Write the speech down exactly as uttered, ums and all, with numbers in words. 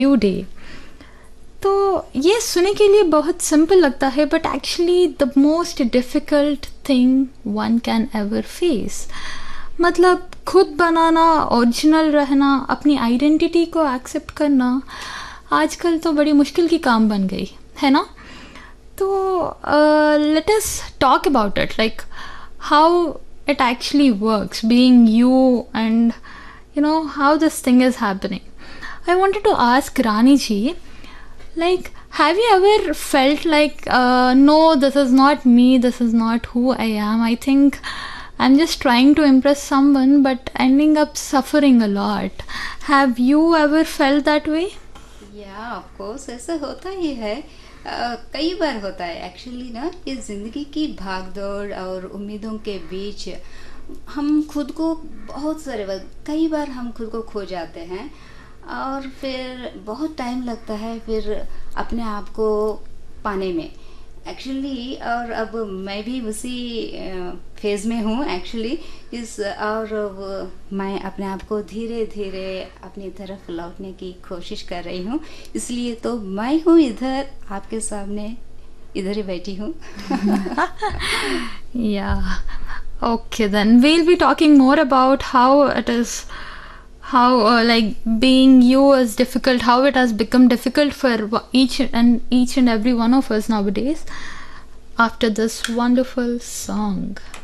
New day. तो ये सुनने के लिए बहुत सिंपल लगता है, but actually the most difficult thing one can ever face. मतलब खुद बनाना, ओरिजिनल रहना, अपनी आइडेंटिटी को एक्सेप्ट करना आजकल तो बड़ी मुश्किल की काम बन गई है ना। तो let us talk about it, like how it actually works being you, and you know how this thing is happening. I wanted to ask Rani ji, like, have you ever felt like uh, no, this is not me, this is not who I am, I think I'm just trying to impress someone but ending up suffering a lot? Have you ever felt that way? Yeah, of course, ऐसा होता ही है। Uh, कई बार होता है actually ना, कि ज़िंदगी की भागदौड़ और उम्मीदों के बीच हम खुद को बहुत सारे बार कई बार हम खुद को खो जाते हैं और फिर बहुत टाइम लगता है फिर अपने आप को पाने में एक्चुअली। और अब मैं भी उसी फेज़ में हूँ एक्चुअली इस, और मैं अपने आप को धीरे धीरे अपनी तरफ लौटने की कोशिश कर रही हूँ। इसलिए तो मैं हूँ इधर आपके सामने, इधर ही बैठी हूँ। Yeah, okay, then we'll be talking more about how it is, how uh, like being you is difficult, how it has become difficult for each and each and every one of us nowadays, after this wonderful song.